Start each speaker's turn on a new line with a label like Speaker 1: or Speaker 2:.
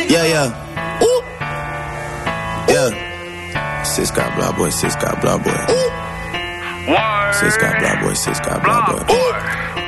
Speaker 1: Yeah, yeah. Ooh. Yeah. Sis got blah boy, sis got blah boy. Ooh. Sis got blah boy, sis got blah boy. Ooh.